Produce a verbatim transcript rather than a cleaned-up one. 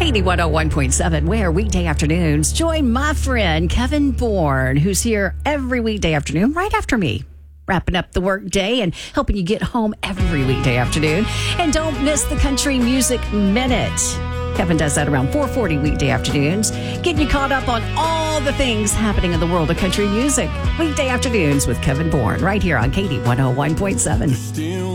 K D one oh one point seven, where weekday afternoons join my friend Kevin Bourne, who's here every weekday afternoon right after me, wrapping up the work day and helping you get home every weekday afternoon. And don't miss the Country Music Minute. Kevin does that around four forty weekday afternoons, getting you caught up on all the things happening in the world of country music. Weekday afternoons with Kevin Bourne right here on K D one oh one point seven.